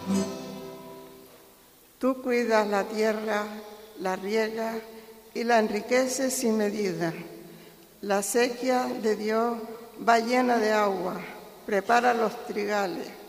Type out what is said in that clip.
Tú cuidas la tierra, la riegas y la enriqueces sin medida. La acequia de Dios va llena de agua, prepara los trigales.